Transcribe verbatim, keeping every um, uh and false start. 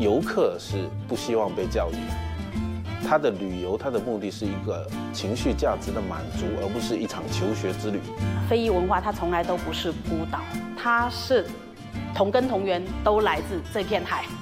游客是不希望被教育，他的旅游他的目的是一个情绪价值的满足，而不是一场求学之旅。 非遗文化它从来都不是孤岛，它是同根同源，都来自这片海。